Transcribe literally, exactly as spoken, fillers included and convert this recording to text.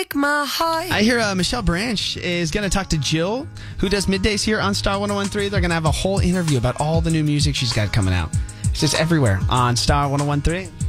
break my heart. I hear uh, Michelle Branch is going to talk to Jill, who does middays here on Star one oh one three. They're going to have a whole interview about all the new music she's got coming out. It's just everywhere on Star one oh one three.